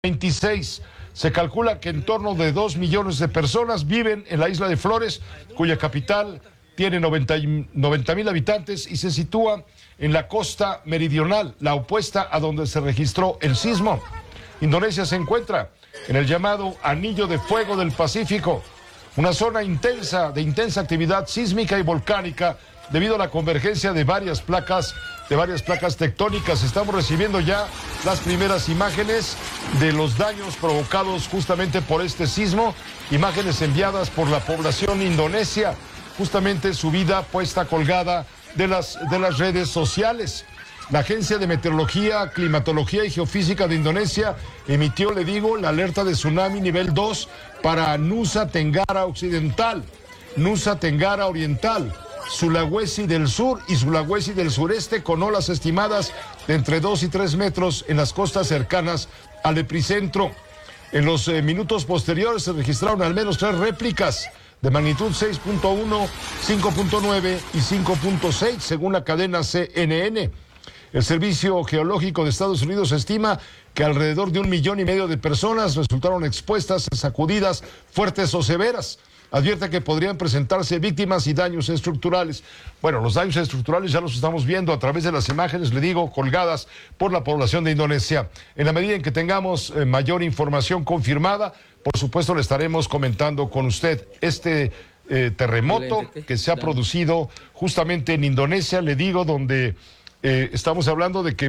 26. Se calcula que en torno de 2 millones de personas viven en la isla de Flores, cuya capital tiene 90,000 habitantes y se sitúa en la costa meridional, la opuesta a donde se registró el sismo. Indonesia se encuentra en el llamado Anillo de Fuego del Pacífico, una zona de intensa actividad sísmica y volcánica debido a la convergencia de varias placas tectónicas. Estamos recibiendo ya las primeras imágenes de los daños provocados justamente por este sismo, imágenes enviadas por la población indonesia, justamente subida, puesta, colgada de las redes sociales. La Agencia de Meteorología, Climatología y Geofísica de Indonesia emitió, la alerta de tsunami nivel 2 para Nusa Tenggara Occidental, Nusa Tenggara Oriental, Sulawesi del Sur y Sulawesi del Sureste, con olas estimadas de entre 2 y 3 metros en las costas cercanas al epicentro. En los minutos posteriores se registraron al menos 3 réplicas de magnitud 6.1, 5.9 y 5.6, según la cadena CNN. El Servicio Geológico de Estados Unidos estima que alrededor de 1,5 millones de personas resultaron expuestas a sacudidas fuertes o severas. Advierte que podrían presentarse víctimas y daños estructurales. Bueno, los daños estructurales ya los estamos viendo a través de las imágenes, colgadas por la población de Indonesia. En la medida en que tengamos mayor información confirmada, por supuesto le estaremos comentando con usted este terremoto que se ha producido justamente en Indonesia, donde estamos hablando de que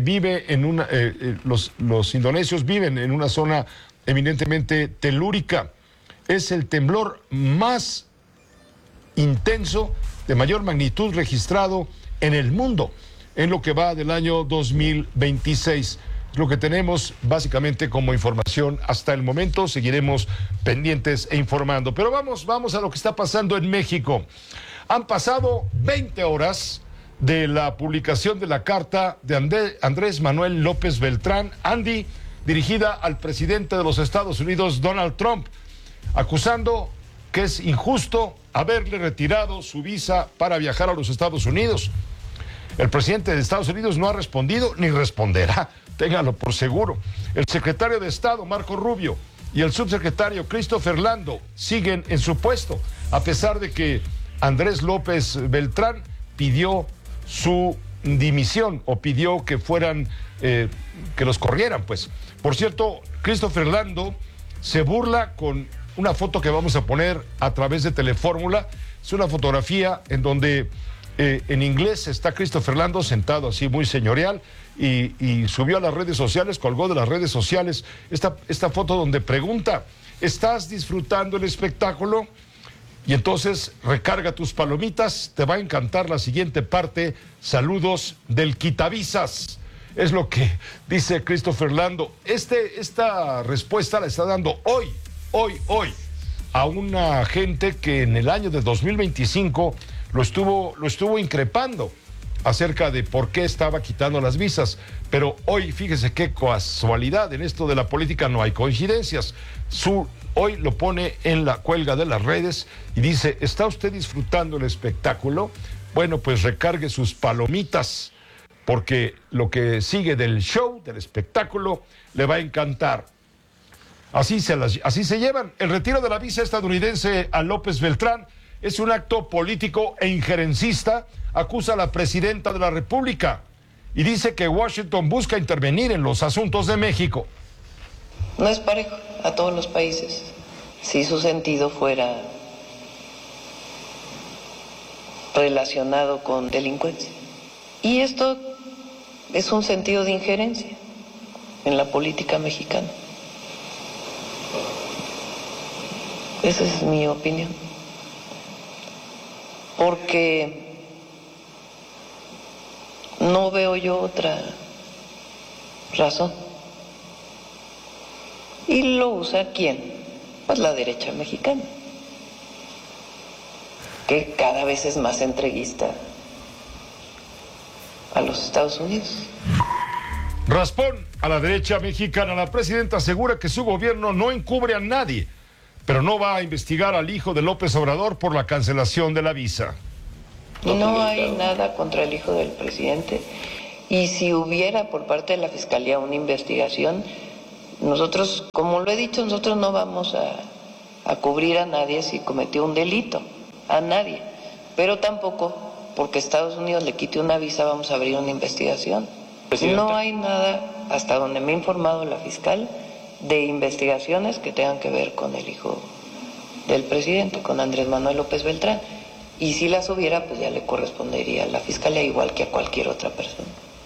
los indonesios viven en una zona eminentemente telúrica. Es el temblor más intenso, de mayor magnitud registrado en el mundo, en lo que va del año 2026. Es lo que tenemos básicamente como información hasta el momento. Seguiremos pendientes e informando. Pero vamos a lo que está pasando en México. Han pasado 20 horas de la publicación de la carta de Andrés Manuel López Beltrán, Andy, dirigida al presidente de los Estados Unidos, Donald Trump, acusando que es injusto haberle retirado su visa para viajar a los Estados Unidos. El presidente de Estados Unidos no ha respondido ni responderá, téngalo por seguro. El secretario de Estado, Marco Rubio, y el subsecretario Christopher Lando siguen en su puesto, a pesar de que Andrés López Beltrán pidió su dimisión o pidió que que los corrieran, pues. Por cierto, Christopher Lando se burla con una foto que vamos a poner a través de Telefórmula. Es una fotografía en donde en inglés está Christopher Lando sentado así muy señorial y subió a las redes sociales, colgó de las redes sociales esta foto donde pregunta: ¿estás disfrutando el espectáculo? Y entonces recarga tus palomitas, te va a encantar la siguiente parte. Saludos del quitavisas. Es lo que dice Christopher Lando. Esta respuesta la está dando hoy, a una gente que en el año de 2025 lo estuvo increpando acerca de por qué estaba quitando las visas. Pero hoy, fíjese qué casualidad, en esto de la política no hay coincidencias. Hoy lo pone en la cuelga de las redes y dice: ¿está usted disfrutando el espectáculo? Bueno, pues recargue sus palomitas, porque lo que sigue del show, del espectáculo, le va a encantar. Así se llevan. El retiro de la visa estadounidense a López Beltrán es un acto político e injerencista, acusa a la presidenta de la República, y dice que Washington busca intervenir en los asuntos de México. No es parejo a todos los países. Si su sentido fuera relacionado con delincuencia. Y esto es un sentido de injerencia en la política mexicana. Esa es mi opinión. Porque no veo yo otra razón. ¿Y lo usa quién? Pues la derecha mexicana, que cada vez es más entreguista a los Estados Unidos. Raspón a la derecha mexicana. La presidenta asegura que su gobierno no encubre a nadie, pero no va a investigar al hijo de López Obrador por la cancelación de la visa. No hay nada contra el hijo del presidente, y si hubiera por parte de la Fiscalía una investigación, Nosotros, como lo he dicho, nosotros no vamos a cubrir a nadie si cometió un delito, a nadie, pero tampoco porque Estados Unidos le quite una visa vamos a abrir una investigación. Presidenta. No hay nada, hasta donde me ha informado la fiscal, de investigaciones que tengan que ver con el hijo del presidente, con Andrés Manuel López Beltrán. Y si las hubiera, pues ya le correspondería a la fiscalía igual que a cualquier otra persona.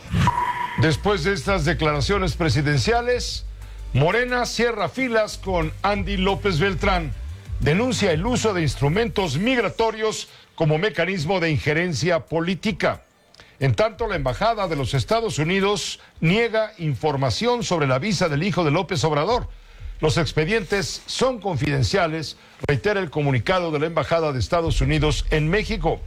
Después de estas declaraciones presidenciales, Morena cierra filas con Andy López Beltrán. Denuncia el uso de instrumentos migratorios como mecanismo de injerencia política. En tanto, la Embajada de los Estados Unidos niega información sobre la visa del hijo de López Obrador. Los expedientes son confidenciales, reitera el comunicado de la Embajada de Estados Unidos en México.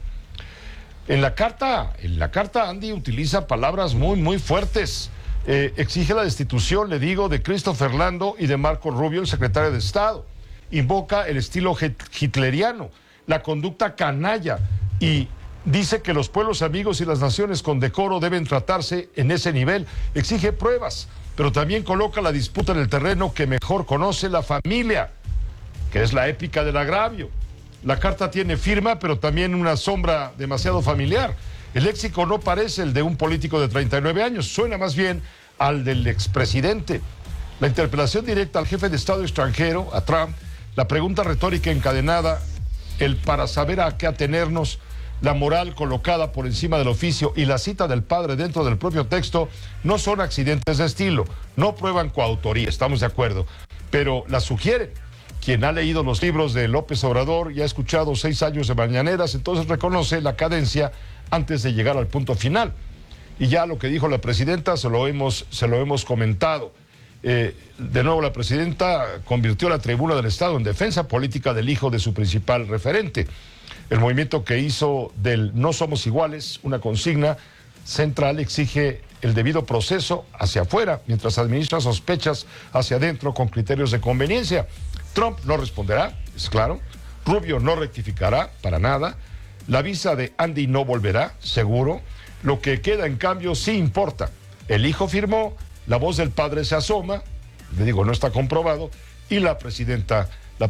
En la carta Andy utiliza palabras muy fuertes. Exige la destitución, le digo, de Christopher Lando y de Marco Rubio, el secretario de Estado. Invoca el estilo hitleriano, la conducta canalla y dice que los pueblos amigos y las naciones con decoro deben tratarse en ese nivel. Exige pruebas, pero también coloca la disputa en el terreno que mejor conoce la familia, que es la épica del agravio. La carta tiene firma, pero también una sombra demasiado familiar. El léxico no parece el de un político de 39 años, suena más bien al del expresidente. La interpelación directa al jefe de Estado extranjero, a Trump, la pregunta retórica encadenada, el para saber a qué atenernos, la moral colocada por encima del oficio y la cita del padre dentro del propio texto no son accidentes de estilo, no prueban coautoría, estamos de acuerdo, pero la sugieren. Quien ha leído los libros de López Obrador y ha escuchado 6 años de mañaneras, entonces reconoce la cadencia antes de llegar al punto final. Y ya lo que dijo la presidenta se lo hemos comentado. De nuevo, la presidenta convirtió la tribuna del Estado en defensa política del hijo de su principal referente. El movimiento que hizo del no somos iguales, una consigna central, exige el debido proceso hacia afuera, mientras administra sospechas hacia adentro con criterios de conveniencia. Trump no responderá, es claro. Rubio no rectificará para nada. La visa de Andy no volverá, seguro. Lo que queda, en cambio, sí importa. El hijo firmó, la voz del padre se asoma, le digo, no está comprobado, y la presidenta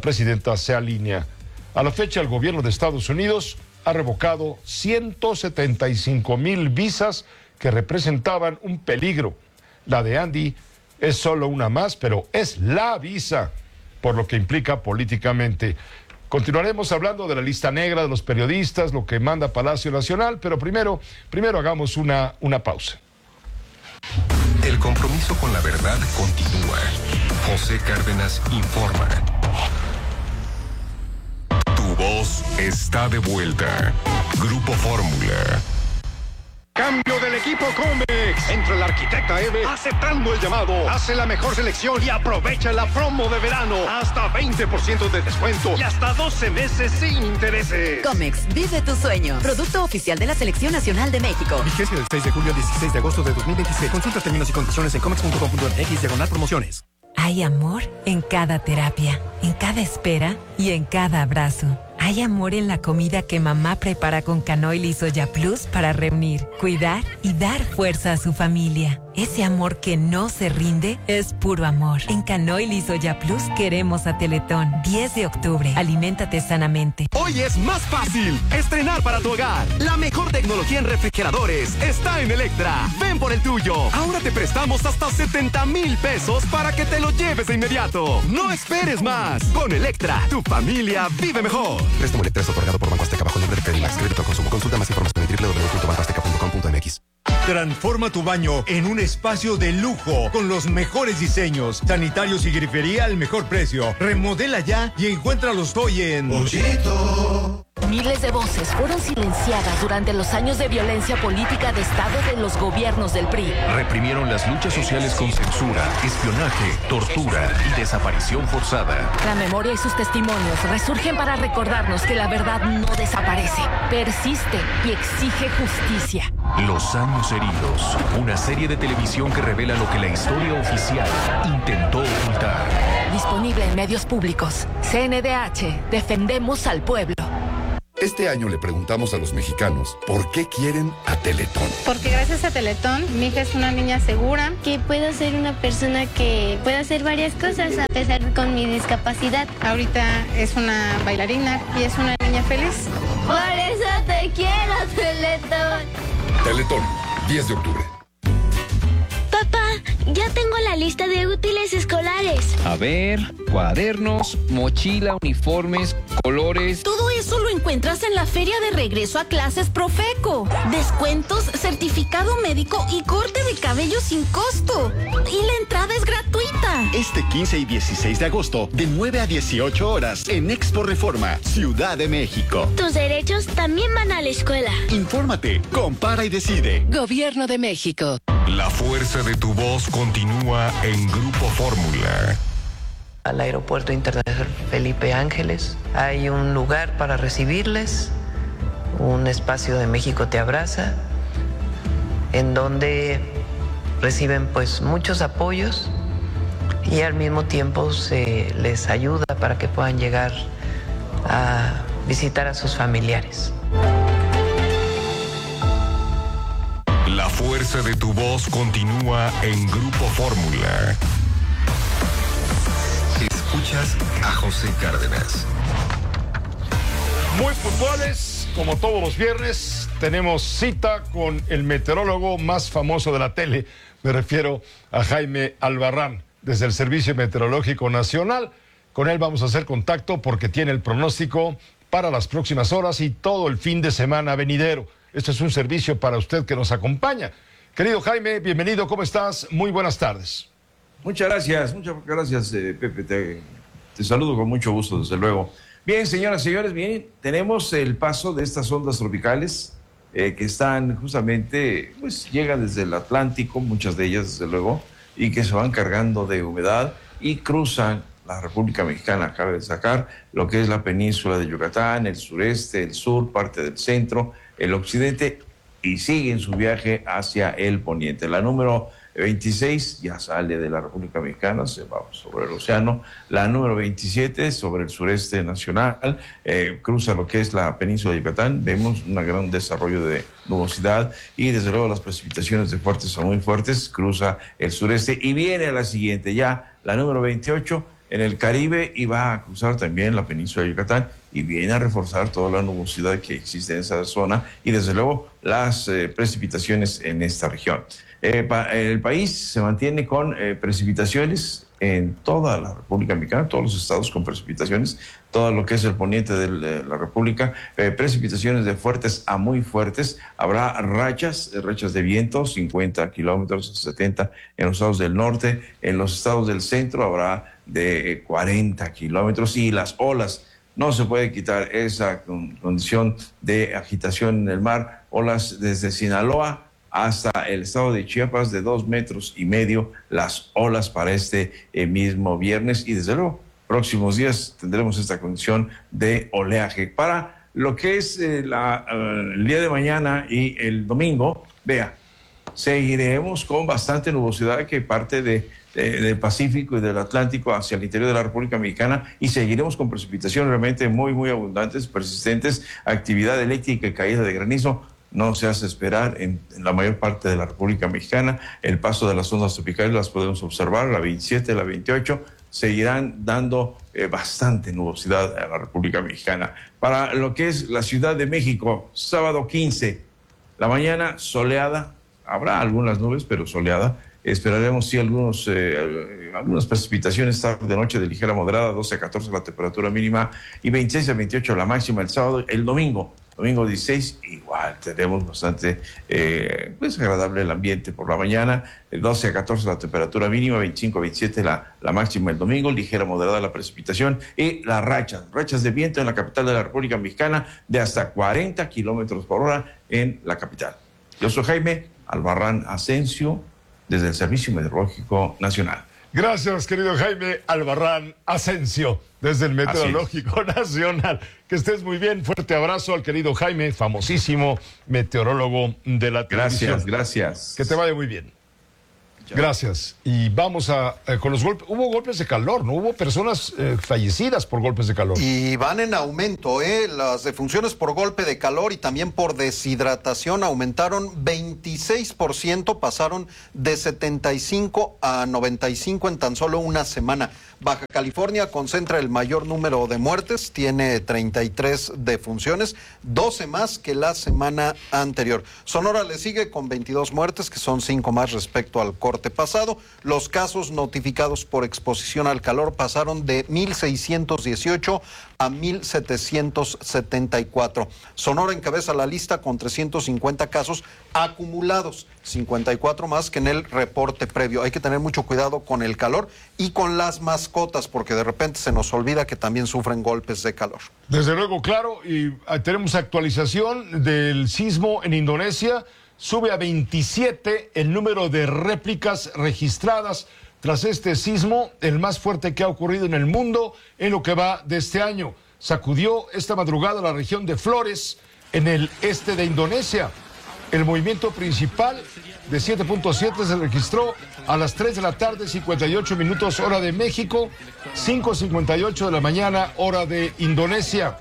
se alinea. A la fecha, el gobierno de Estados Unidos ha revocado 175,000 visas que representaban un peligro. La de Andy es solo una más, pero es la visa, por lo que implica políticamente. Continuaremos hablando de la lista negra de los periodistas, lo que manda Palacio Nacional, pero primero hagamos una pausa. El compromiso con la verdad continúa. José Cárdenas informa. Tu voz está de vuelta. Grupo Fórmula. Cambio del equipo Comex. Entra el arquitecta Eve aceptando el llamado. Hace la mejor selección y aprovecha la promo de verano. Hasta 20% de descuento y hasta 12 meses sin intereses. Comex, vive tu sueño. Producto oficial de la Selección Nacional de México. Vigencia del 6 de julio al 16 de agosto de 2026. Consulta términos y condiciones en comex.com.mx/promociones. Hay amor en cada terapia, en cada espera y en cada abrazo. Hay amor en la comida que mamá prepara con Canoil y Soya Plus para reunir, cuidar y dar fuerza a su familia. Ese amor que no se rinde es puro amor. En Canoil y Soya Plus queremos a Teletón. 10 de octubre. Aliméntate sanamente. Hoy es más fácil estrenar para tu hogar. La mejor tecnología en refrigeradores está en Electra. Ven por el tuyo. Ahora te prestamos hasta 70,000 pesos para que te lo lleves de inmediato. No esperes más. Con Electra, tu familia vive mejor. Préstamo Electra es otorgado por Banco Azteca bajo el nombre de Credimax. Crédito al consumo. Consulta más información en www.bancoazteca.com.mx. Transforma tu baño en un espacio de lujo con los mejores diseños, sanitarios y grifería al mejor precio. Remodela ya y encuéntralos hoy en Pochito. Miles de voces fueron silenciadas durante los años de violencia política de Estado de los gobiernos del PRI. Reprimieron las luchas sociales con censura, espionaje, tortura y desaparición forzada. La memoria y sus testimonios resurgen para recordarnos que la verdad no desaparece, persiste y exige justicia. Los años heridos, una serie de televisión que revela lo que la historia oficial intentó ocultar. Disponible en medios públicos. CNDH, defendemos al pueblo. Este año le preguntamos a los mexicanos por qué quieren a Teletón. Porque gracias a Teletón, mi hija es una niña segura. Que puedo ser una persona que puede hacer varias cosas a pesar con mi discapacidad. Ahorita es una bailarina y es una niña feliz. Por eso te quiero, Teletón. Teletón, 10 de octubre. Papá, ya tengo la lista de útiles escolares. A ver, cuadernos, mochila, uniformes, colores. Todo eso lo encuentras en la feria de regreso a clases Profeco. Descuentos, certificado médico y corte de cabello sin costo. Y la entrada es gratuita. Este 15 y 16 de agosto, de 9 a 18 horas, en Expo Reforma, Ciudad de México. Tus derechos también van a la escuela. Infórmate, compara y decide. Gobierno de México. La fuerza de tu voz continúa en Grupo Fórmula. Al Aeropuerto Internacional Felipe Ángeles hay un lugar para recibirles, un espacio de México Te Abraza, en donde reciben pues muchos apoyos y al mismo tiempo se les ayuda para que puedan llegar a visitar a sus familiares. La fuerza de tu voz continúa en Grupo Fórmula. Escuchas a José Cárdenas. Muy puntuales, como todos los viernes, tenemos cita con el meteorólogo más famoso de la tele. Me refiero a Jaime Albarrán, desde el Servicio Meteorológico Nacional. Con él vamos a hacer contacto porque tiene el pronóstico para las próximas horas y todo el fin de semana venidero. Este es un servicio para usted que nos acompaña. Querido Jaime, bienvenido, ¿cómo estás? Muy buenas tardes. Muchas gracias, Pepe. Te saludo con mucho gusto, desde luego. Bien, señoras y señores, bien, tenemos el paso de estas ondas tropicales que están justamente, pues llegan desde el Atlántico, muchas de ellas, desde luego, y que se van cargando de humedad y cruzan la República Mexicana. Cabe destacar lo que es la península de Yucatán, el sureste, el sur, parte del centro, el occidente, y siguen su viaje hacia el poniente. La número 26 ya sale de la República Mexicana, se va sobre el océano. La número 27 sobre el sureste nacional, cruza lo que es la península de Yucatán. Vemos un gran desarrollo de nubosidad y desde luego las precipitaciones de fuertes a muy fuertes, cruza el sureste y viene a la siguiente, ya la número 28 en el Caribe, y va a cruzar también la península de Yucatán y viene a reforzar toda la nubosidad que existe en esa zona y desde luego las precipitaciones en esta región. El país se mantiene con precipitaciones en toda la República Mexicana, todos los estados con precipitaciones, todo lo que es el poniente de la República, precipitaciones de fuertes a muy fuertes. Habrá rachas de viento, 50 kilómetros, 70 en los estados del norte. En los estados del centro habrá de 40 kilómetros y las olas, no se puede quitar esa condición de agitación en el mar. Olas desde Sinaloa hasta el estado de Chiapas de 2,5 metros, las olas para este mismo viernes, y desde luego próximos días tendremos esta condición de oleaje. Para lo que es el día de mañana y el domingo, vea, seguiremos con bastante nubosidad que parte del Pacífico y del Atlántico hacia el interior de la República Mexicana, y seguiremos con precipitaciones realmente muy, muy abundantes, persistentes, actividad eléctrica y caída de granizo. No se hace esperar en la mayor parte de la República Mexicana. El paso de las ondas tropicales las podemos observar, la 27, la 28, seguirán dando bastante nubosidad a la República Mexicana. Para lo que es la Ciudad de México, sábado 15, la mañana soleada, habrá algunas nubes, pero soleada. Esperaremos sí algunas precipitaciones tarde noche de ligera moderada, 12 a 14 la temperatura mínima y 26 a 28 la máxima el sábado. El domingo 16, igual tenemos bastante agradable el ambiente por la mañana, 12 a 14 la temperatura mínima, 25 a 27 la máxima el domingo, ligera moderada la precipitación y las rachas de viento en la capital de la República Mexicana de hasta 40 kilómetros por hora en la capital. Yo soy Jaime Albarrán Asensio, desde el Servicio Meteorológico Nacional. Gracias, querido Jaime Albarrán Asensio, desde el Meteorológico Nacional. Que estés muy bien. Fuerte abrazo al querido Jaime, famosísimo meteorólogo de la televisión. Gracias. Que te vaya muy bien. Gracias. Y vamos con los golpes. Hubo golpes de calor, ¿no? Hubo personas fallecidas por golpes de calor. Y van en aumento, las defunciones por golpe de calor y también por deshidratación aumentaron 26%, pasaron de 75 a 95 en tan solo una semana. Baja California concentra el mayor número de muertes, tiene 33 defunciones, 12 más que la semana anterior. Sonora le sigue con 22 muertes, que son 5 más respecto al corte pasado. Los casos notificados por exposición al calor pasaron de 1,618 a 1,774. Sonora encabeza la lista con 350 casos acumulados, 54 más que en el reporte previo. Hay que tener mucho cuidado con el calor y con las mascotas, porque de repente se nos olvida que también sufren golpes de calor. Desde luego, claro, y tenemos actualización del sismo en Indonesia. Sube a 27 el número de réplicas registradas tras este sismo, el más fuerte que ha ocurrido en el mundo en lo que va de este año. Sacudió esta madrugada la región de Flores, en el este de Indonesia. El movimiento principal de 7.7 se registró a las 3 de la tarde, 58 minutos, hora de México, 5:58 de la mañana, hora de Indonesia.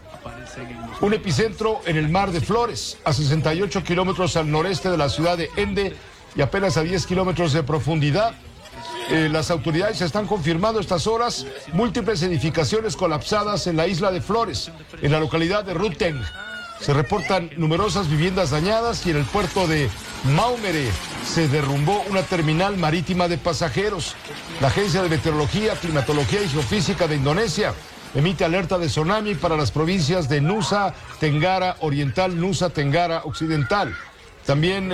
Un epicentro en el mar de Flores, a 68 kilómetros al noreste de la ciudad de Ende y apenas a 10 kilómetros de profundidad. Las autoridades están confirmando estas horas múltiples edificaciones colapsadas en la isla de Flores, en la localidad de Ruteng. Se reportan numerosas viviendas dañadas y en el puerto de Maumere se derrumbó una terminal marítima de pasajeros. La Agencia de Meteorología, Climatología y Geofísica de Indonesia emite alerta de tsunami para las provincias de Nusa Tenggara Oriental, Nusa Tenggara Occidental. También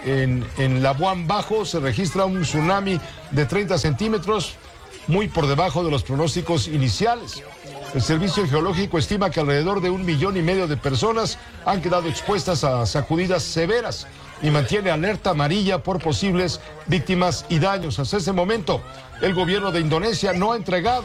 en Labuan Bajo se registra un tsunami de 30 centímetros, muy por debajo de los pronósticos iniciales. El Servicio Geológico estima que alrededor de 1,5 millones de personas han quedado expuestas a sacudidas severas y mantiene alerta amarilla por posibles víctimas y daños. Hasta ese momento, el gobierno de Indonesia no ha entregado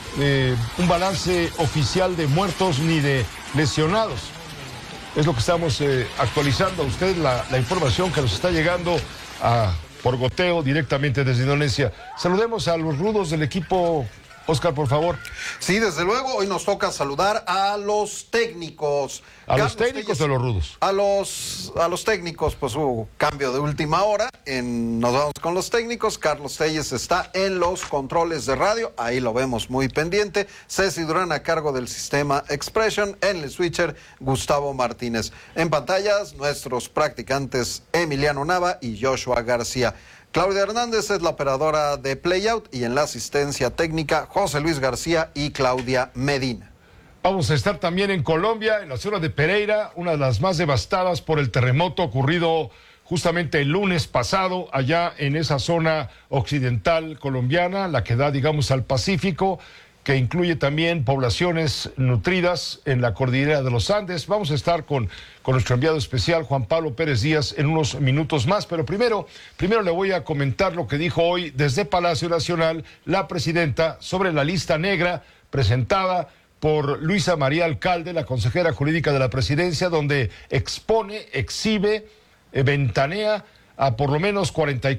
un balance oficial de muertos ni de lesionados. Es lo que estamos actualizando a usted, la información que nos está llegando por goteo directamente desde Indonesia. Saludemos a los rudos del equipo. Oscar, por favor. Sí, desde luego, hoy nos toca saludar a los técnicos. ¿A los técnicos o a los rudos? A los técnicos, pues hubo cambio de última hora. Nos vamos con los técnicos. Carlos Telles está en los controles de radio, ahí lo vemos muy pendiente. Ceci Durán a cargo del sistema Expression. En el switcher, Gustavo Martínez. En pantallas, nuestros practicantes Emiliano Nava y Joshua García. Claudia Hernández es la operadora de Playout y en la asistencia técnica José Luis García y Claudia Medina. Vamos a estar también en Colombia, en la zona de Pereira, una de las más devastadas por el terremoto ocurrido justamente el lunes pasado, allá en esa zona occidental colombiana, la que da, digamos, al Pacífico, que incluye también poblaciones nutridas en la cordillera de los Andes. Vamos a estar con nuestro enviado especial, Juan Pablo Pérez Díaz, en unos minutos más. Pero primero le voy a comentar lo que dijo hoy desde Palacio Nacional la presidenta sobre la lista negra presentada por Luisa María Alcalde, la consejera jurídica de la presidencia, donde expone, exhibe, ventanea a por lo menos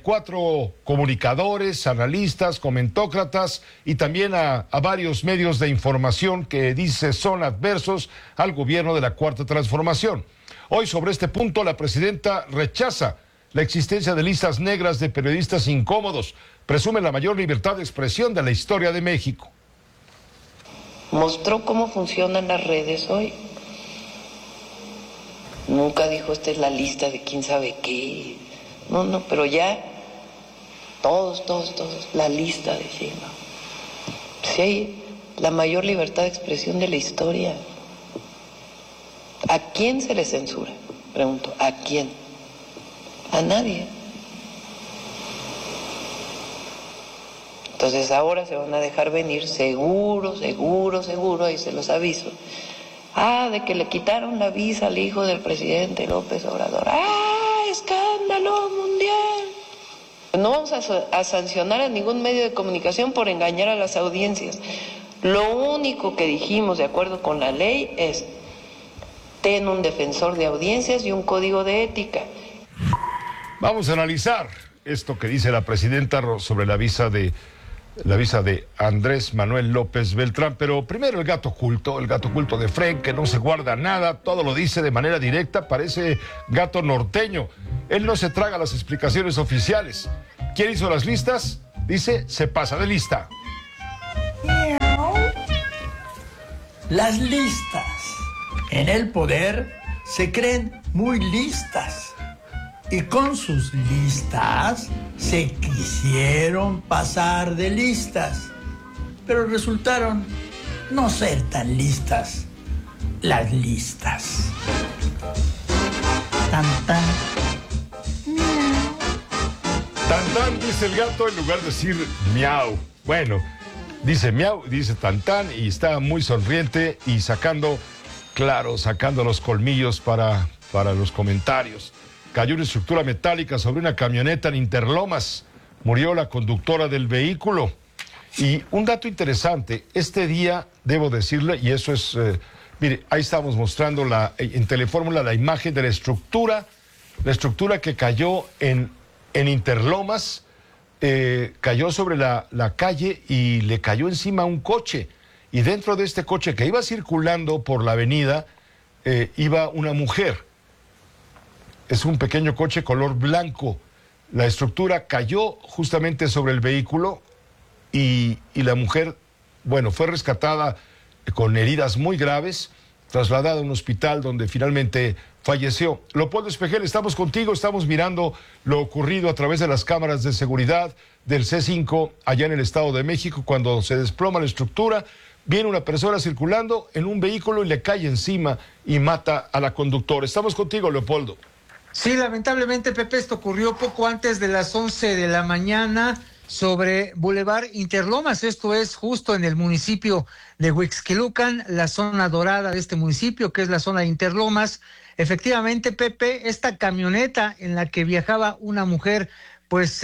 44 comunicadores, analistas, comentócratas y también a varios medios de información que dice son adversos al gobierno de la Cuarta Transformación. Hoy sobre este punto la presidenta rechaza la existencia de listas negras de periodistas incómodos, presume la mayor libertad de expresión de la historia de México. Mostró cómo funcionan las redes hoy. Nunca dijo esta es la lista de quién sabe qué. No, pero ya todos, la lista de sí, ¿no? Sí hay la mayor libertad de expresión de la historia. ¿A quién se le censura? Pregunto, ¿a quién? A nadie. Entonces ahora se van a dejar venir seguro, ahí se los aviso. De que le quitaron la visa al hijo del presidente López Obrador. ¡Escándalo mundial! No vamos a sancionar a ningún medio de comunicación por engañar a las audiencias. Lo único que dijimos de acuerdo con la ley es ten un defensor de audiencias y un código de ética. Vamos a analizar esto que dice la presidenta sobre la visa de Andrés Manuel López Beltrán. Pero primero el gato oculto de Fren, que no se guarda nada, todo lo dice de manera directa, parece gato norteño. Él no se traga las explicaciones oficiales. ¿Quién hizo las listas? Dice, se pasa de lista. Las listas en el poder se creen muy listas y con sus listas se quisieron pasar de listas, pero resultaron no ser tan listas las listas. Tan tan. Tan tan, dice el gato en lugar de decir miau. Bueno, dice miau, dice tan tan y está muy sonriente y sacando los colmillos para los comentarios. Cayó una estructura metálica sobre una camioneta en Interlomas. Murió la conductora del vehículo. Y un dato interesante, este día, debo decirle, y eso es, mire, ahí estamos mostrando en Telefórmula la imagen de la estructura que cayó en Interlomas, cayó sobre la calle y le cayó encima un coche. Y dentro de este coche que iba circulando por la avenida, iba una mujer. Es un pequeño coche color blanco. La estructura cayó justamente sobre el vehículo y la mujer, bueno, fue rescatada con heridas muy graves, trasladada a un hospital donde finalmente falleció. Leopoldo Espejel, estamos contigo, estamos mirando lo ocurrido a través de las cámaras de seguridad del C5 allá en el Estado de México, cuando se desploma la estructura, viene una persona circulando en un vehículo y le cae encima y mata a la conductora. Estamos contigo, Leopoldo. Sí, lamentablemente, Pepe, esto ocurrió poco antes de las 11 de la mañana sobre Boulevard Interlomas. Esto es justo en el municipio de Huixquilucan, la zona dorada de este municipio, que es la zona de Interlomas. Efectivamente, Pepe, esta camioneta en la que viajaba una mujer, pues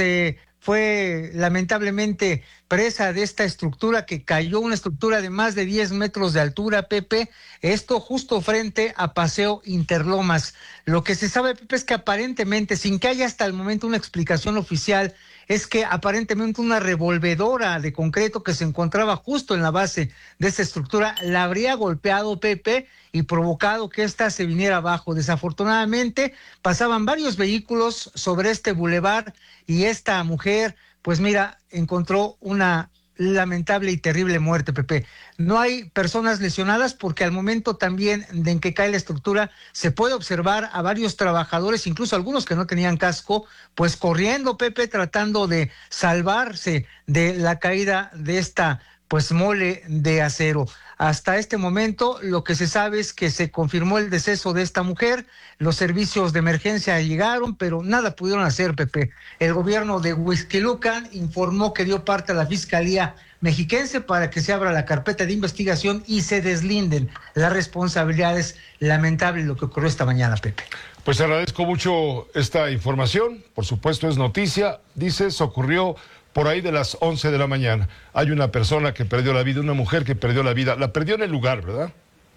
fue lamentablemente presa de esta estructura que cayó, una estructura de más de 10 metros de altura, Pepe, esto justo frente a Paseo Interlomas. Lo que se sabe, Pepe, es que aparentemente, sin que haya hasta el momento una explicación oficial, es que aparentemente una revolvedora de concreto que se encontraba justo en la base de esta estructura la habría golpeado, Pepe, y provocado que ésta se viniera abajo. Desafortunadamente, pasaban varios vehículos sobre este bulevar y esta mujer, pues mira, encontró una lamentable y terrible muerte, Pepe. No hay personas lesionadas porque al momento también de en que cae la estructura se puede observar a varios trabajadores, incluso algunos que no tenían casco, pues corriendo, Pepe, tratando de salvarse de la caída de esta pues mole de acero. Hasta este momento lo que se sabe es que se confirmó el deceso de esta mujer, los servicios de emergencia llegaron, pero nada pudieron hacer, Pepe. El gobierno de Huixquilucan informó que dio parte a la Fiscalía Mexiquense para que se abra la carpeta de investigación y se deslinden las responsabilidades. Lamentable lo que ocurrió esta mañana, Pepe. Pues agradezco mucho esta información, por supuesto es noticia, dices, ocurrió por ahí de las 11 de la mañana. Hay una persona que perdió la vida, una mujer que perdió la vida. La perdió en el lugar, ¿verdad?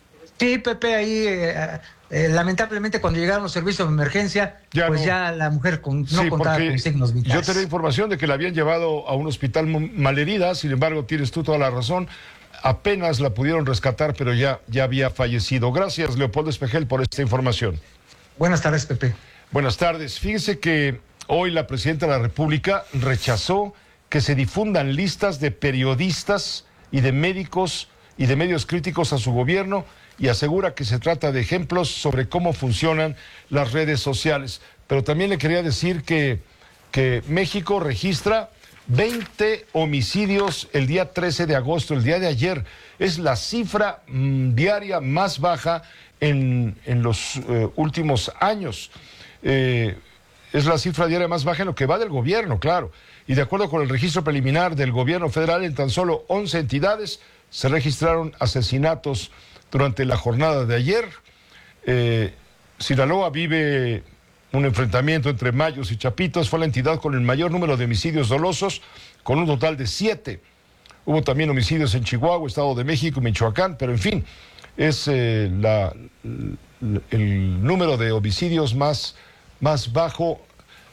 Sí, Pepe, ahí lamentablemente cuando llegaron los servicios de emergencia, ya la mujer no contaba con signos vitales. Yo tenía información de que la habían llevado a un hospital malherida, sin embargo, tienes tú toda la razón. Apenas la pudieron rescatar, pero ya había fallecido. Gracias, Leopoldo Espejel, por esta información. Buenas tardes, Pepe. Buenas tardes. Fíjese que hoy la presidenta de la República rechazó que se difundan listas de periodistas y de médicos y de medios críticos a su gobierno y asegura que se trata de ejemplos sobre cómo funcionan las redes sociales. Pero también le quería decir que México registra 20 homicidios el día 13 de agosto, el día de ayer. Es la cifra diaria más baja en los últimos años. Es la cifra diaria más baja en lo que va del gobierno, claro. Y de acuerdo con el registro preliminar del gobierno federal, en tan solo 11 entidades se registraron asesinatos durante la jornada de ayer. Sinaloa vive un enfrentamiento entre Mayos y Chapitos. Fue la entidad con el mayor número de homicidios dolosos, con un total de 7. Hubo también homicidios en Chihuahua, Estado de México y Michoacán, pero en fin, es el número de homicidios más bajo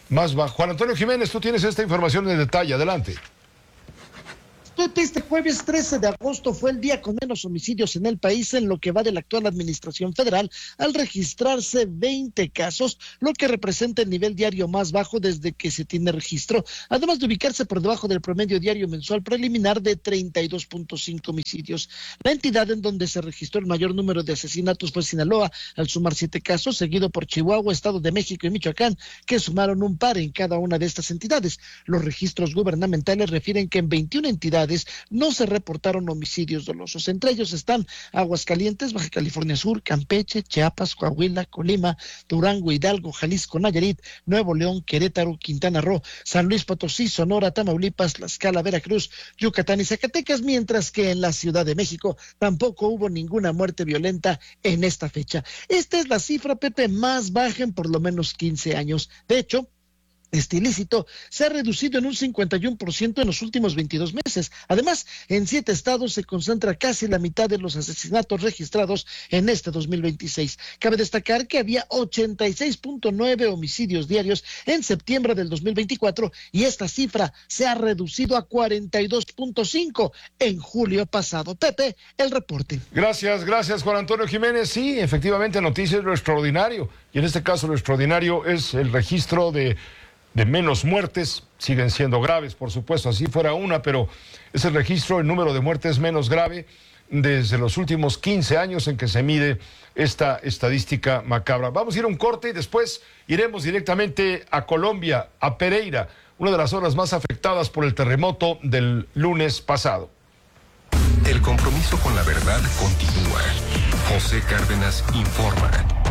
más bajo. Juan Antonio Jiménez, tú tienes esta información en detalle. Adelante. Este jueves 13 de agosto fue el día con menos homicidios en el país en lo que va de la actual administración federal, al registrarse 20 casos, lo que representa el nivel diario más bajo desde que se tiene registro, además de ubicarse por debajo del promedio diario mensual preliminar de 32.5 homicidios. La entidad en donde se registró el mayor número de asesinatos fue Sinaloa, al sumar 7 casos, seguido por Chihuahua, Estado de México y Michoacán, que sumaron un par en cada una de estas entidades. Los registros gubernamentales refieren que en 21 entidades no se reportaron homicidios dolosos. Entre ellos están Aguascalientes, Baja California Sur, Campeche, Chiapas, Coahuila, Colima, Durango, Hidalgo, Jalisco, Nayarit, Nuevo León, Querétaro, Quintana Roo, San Luis Potosí, Sonora, Tamaulipas, Tlaxcala, Veracruz, Yucatán y Zacatecas, mientras que en la Ciudad de México tampoco hubo ninguna muerte violenta en esta fecha. Esta es la cifra, Pepe, más baja en por lo menos 15 años. De hecho, este ilícito se ha reducido en un 51% en los últimos 22 meses. Además, en 7 estados se concentra casi la mitad de los asesinatos registrados en este 2026. Cabe destacar que había 86.9 homicidios diarios en septiembre del 2024 y esta cifra se ha reducido a 42.5 en julio pasado. Pepe, el reporte. Gracias Juan Antonio Jiménez. Sí, efectivamente, noticia es lo extraordinario. Y en este caso lo extraordinario es el registro de menos muertes, siguen siendo graves, por supuesto, así fuera una, pero es el registro, el número de muertes menos grave desde los últimos 15 años en que se mide esta estadística macabra. Vamos a ir a un corte y después iremos directamente a Colombia, a Pereira, una de las zonas más afectadas por el terremoto del lunes pasado. El compromiso con la verdad continúa. José Cárdenas informa.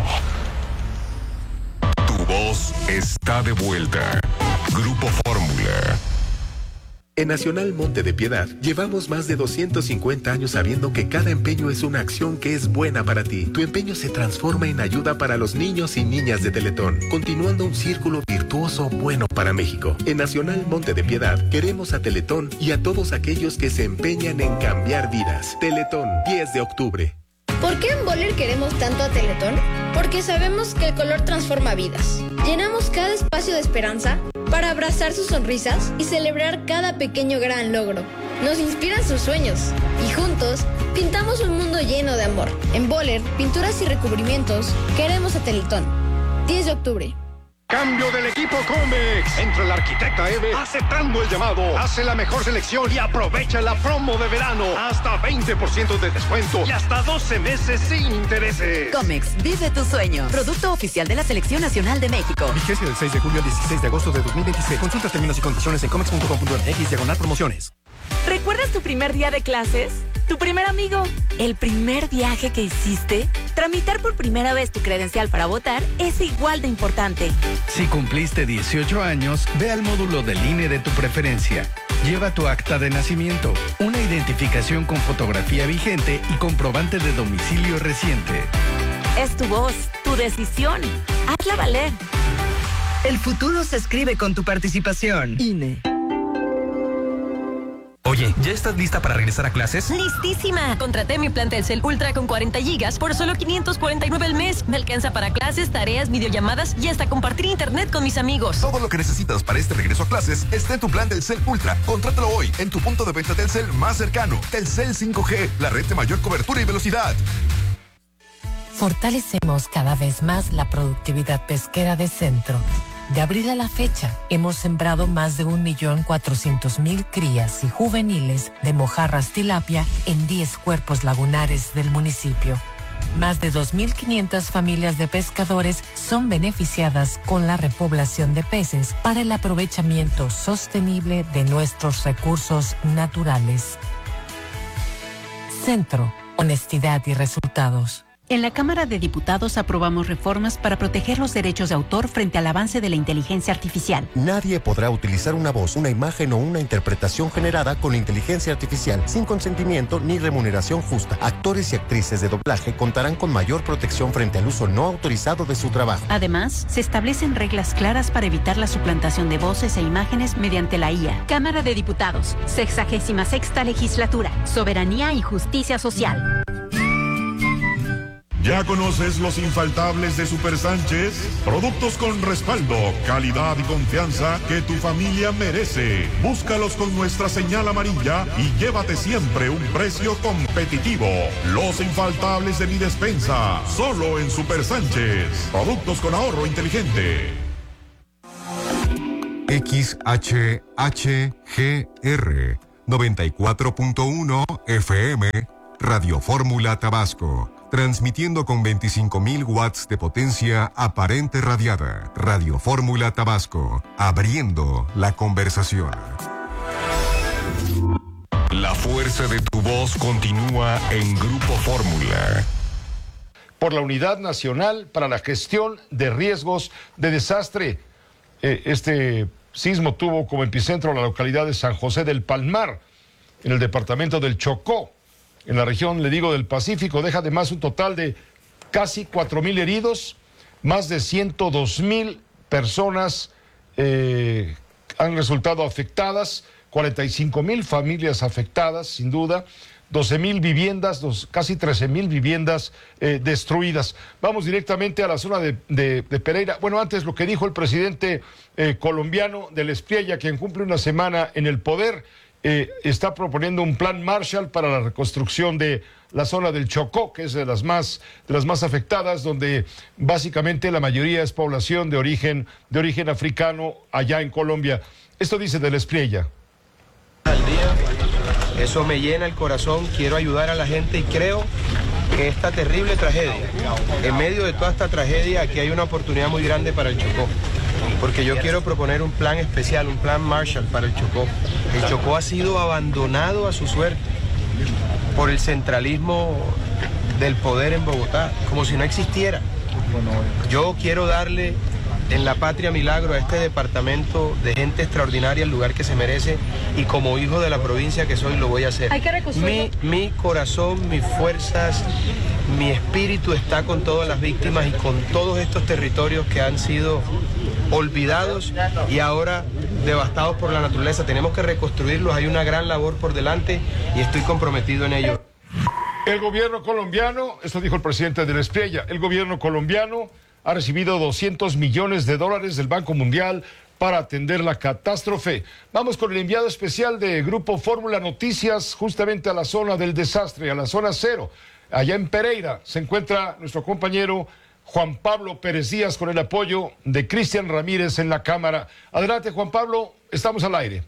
Tu voz está de vuelta. Grupo Fórmula. En Nacional Monte de Piedad llevamos más de 250 años sabiendo que cada empeño es una acción que es buena para ti. Tu empeño se transforma en ayuda para los niños y niñas de Teletón, continuando un círculo virtuoso bueno para México. En Nacional Monte de Piedad queremos a Teletón y a todos aquellos que se empeñan en cambiar vidas. Teletón, 10 de octubre. ¿Por qué en Boller queremos tanto a Teletón? Porque sabemos que el color transforma vidas. Llenamos cada espacio de esperanza para abrazar sus sonrisas y celebrar cada pequeño gran logro. Nos inspiran sus sueños y juntos pintamos un mundo lleno de amor. En Boller, pinturas y recubrimientos, queremos a Teletón. 10 de octubre. Cambio del equipo Comex. Entra el arquitecta Eve aceptando el llamado. Hace la mejor selección y aprovecha la promo de verano. Hasta 20% de descuento y hasta 12 meses sin intereses. Comex, vive tu sueño. Producto oficial de la Selección Nacional de México. Vigencia del 6 de julio al 16 de agosto de 2026. Consulta términos y condiciones en comex.com.mx/promociones. ¿Recuerdas tu primer día de clases? ¿Tu primer amigo? ¿El primer viaje que hiciste? Tramitar por primera vez tu credencial para votar es igual de importante. Si cumpliste 18 años, ve al módulo del INE de tu preferencia. Lleva tu acta de nacimiento, una identificación con fotografía vigente y comprobante de domicilio reciente. Es tu voz, tu decisión. Hazla valer. El futuro se escribe con tu participación. INE. Oye, ¿ya estás lista para regresar a clases? ¡Listísima! Contraté mi plan Telcel Ultra con 40 gigas por solo $549 al mes. Me alcanza para clases, tareas, videollamadas y hasta compartir internet con mis amigos. Todo lo que necesitas para este regreso a clases está en tu plan Telcel Ultra. Contrátalo hoy en tu punto de venta Telcel más cercano. Telcel 5G, la red de mayor cobertura y velocidad. Fortalecemos cada vez más la productividad pesquera de Centro. De abril a la fecha, hemos sembrado más de 1.400.000 crías y juveniles de mojarras tilapia en 10 cuerpos lagunares del municipio. Más de 2.500 familias de pescadores son beneficiadas con la repoblación de peces para el aprovechamiento sostenible de nuestros recursos naturales. Centro, honestidad y resultados. En la Cámara de Diputados aprobamos reformas para proteger los derechos de autor frente al avance de la inteligencia artificial. Nadie podrá utilizar una voz, una imagen o una interpretación generada con inteligencia artificial sin consentimiento ni remuneración justa. Actores y actrices de doblaje contarán con mayor protección frente al uso no autorizado de su trabajo. Además, se establecen reglas claras para evitar la suplantación de voces e imágenes mediante la IA. Cámara de Diputados, 66ª Legislatura, Soberanía y Justicia Social. ¿Ya conoces los infaltables de Super Sánchez? Productos con respaldo, calidad y confianza que tu familia merece. Búscalos con nuestra señal amarilla y llévate siempre un precio competitivo. Los infaltables de mi despensa, solo en Super Sánchez. Productos con ahorro inteligente. XHHGR 94.1 FM Radio Fórmula Tabasco. Transmitiendo con 25.000 watts de potencia aparente radiada. Radio Fórmula Tabasco. Abriendo la conversación. La fuerza de tu voz continúa en Grupo Fórmula. Por la Unidad Nacional para la Gestión de Riesgos de Desastre. Este sismo tuvo como epicentro la localidad de San José del Palmar, en el departamento del Chocó, en la región, le digo, del Pacífico. Deja además un total de casi 4,000 heridos, más de 102,000 personas han resultado afectadas, 45,000 familias afectadas, sin duda, 12,000 viviendas, casi 13,000 viviendas destruidas. Vamos directamente a la zona de Pereira. Bueno, antes lo que dijo el presidente colombiano del Espriella, quien cumple una semana en el poder, está proponiendo un plan Marshall para la reconstrucción de la zona del Chocó, que es de las más afectadas, donde básicamente la mayoría es población de origen africano allá en Colombia. Esto dice del Espriella. Al día, eso me llena el corazón, quiero ayudar a la gente y creo que esta terrible tragedia, en medio de toda esta tragedia, aquí hay una oportunidad muy grande para el Chocó. Porque yo quiero proponer un plan especial, un plan Marshall para el Chocó. El Chocó ha sido abandonado a su suerte por el centralismo del poder en Bogotá, como si no existiera. Yo quiero darle en la Patria Milagro a este departamento de gente extraordinaria el lugar que se merece, y como hijo de la provincia que soy lo voy a hacer. Mi corazón, mis fuerzas, mi espíritu está con todas las víctimas y con todos estos territorios que han sido olvidados y ahora devastados por la naturaleza. Tenemos que reconstruirlos, hay una gran labor por delante y estoy comprometido en ello. El gobierno colombiano, esto dijo el presidente del Espriella, el gobierno colombiano ha recibido $200 millones del Banco Mundial para atender la catástrofe. Vamos con el enviado especial de Grupo Fórmula Noticias, justamente a la zona del desastre, a la zona cero. Allá en Pereira se encuentra nuestro compañero Juan Pablo Pérez Díaz con el apoyo de Cristian Ramírez en la cámara. Adelante, Juan Pablo, estamos al aire.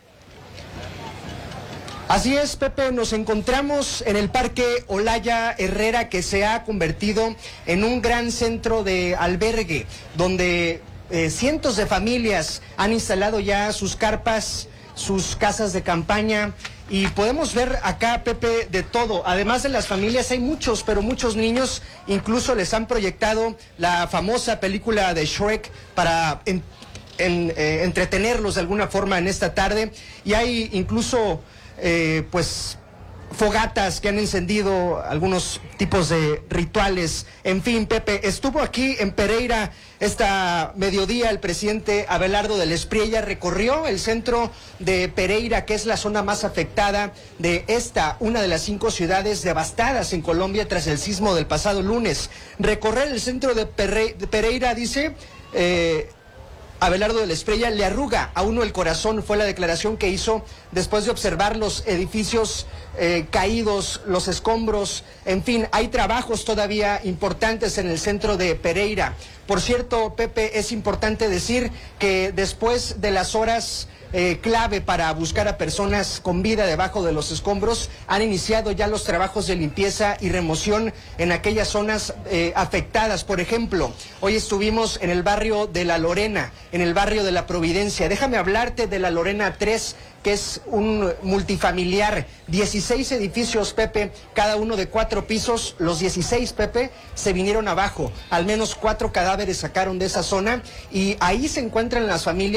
Así es, Pepe, nos encontramos en el Parque Olaya Herrera, que se ha convertido en un gran centro de albergue, donde cientos de familias han instalado ya sus carpas, sus casas de campaña, y podemos ver acá, Pepe, de todo. Además de las familias hay muchos, pero muchos niños, incluso les han proyectado la famosa película de Shrek para entretenerlos de alguna forma en esta tarde, y hay incluso pues fogatas que han encendido, algunos tipos de rituales. En fin, Pepe, estuvo aquí en Pereira esta mediodía el presidente Abelardo del Espriella, recorrió el centro de Pereira, que es la zona más afectada de una de las 5 ciudades devastadas en Colombia tras el sismo del pasado lunes. Recorrer el centro de Pereira, dice Abelardo del Espriella, le arruga a uno el corazón, fue la declaración que hizo después de observar los edificios caídos, los escombros. En fin, hay trabajos todavía importantes en el centro de Pereira. Por cierto, Pepe, es importante decir que después de las horas clave para buscar a personas con vida debajo de los escombros, han iniciado ya los trabajos de limpieza y remoción en aquellas zonas afectadas. Por ejemplo, hoy estuvimos en el barrio de La Lorena, en el barrio de La Providencia. Déjame hablarte de La Lorena 3, que es un multifamiliar, 16 edificios, Pepe, cada uno de 4 pisos. Los 16, Pepe, se vinieron abajo. Al menos 4 cadáveres sacaron de esa zona, y ahí se encuentran las familias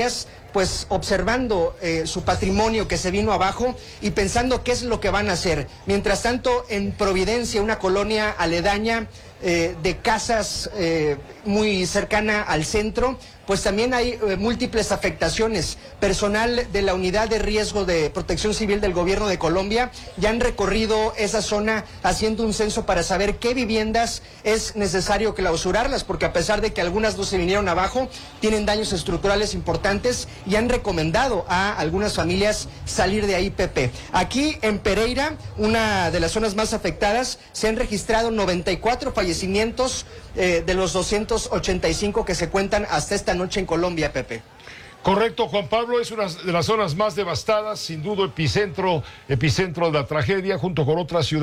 pues observando su patrimonio que se vino abajo y pensando qué es lo que van a hacer. Mientras tanto, en Providencia, una colonia aledaña de casas muy cercana al centro, pues también hay múltiples afectaciones. Personal de la Unidad de Riesgo de Protección Civil del Gobierno de Colombia ya han recorrido esa zona haciendo un censo para saber qué viviendas es necesario clausurarlas, porque a pesar de que algunas no se vinieron abajo, tienen daños estructurales importantes y han recomendado a algunas familias salir de ahí, Pepe. Aquí en Pereira, una de las zonas más afectadas, se han registrado 94 fallecimientos de los 285 que se cuentan hasta esta noche en Colombia, Pepe. Correcto, Juan Pablo, es una de las zonas más devastadas, sin duda epicentro de la tragedia, junto con otras ciudades.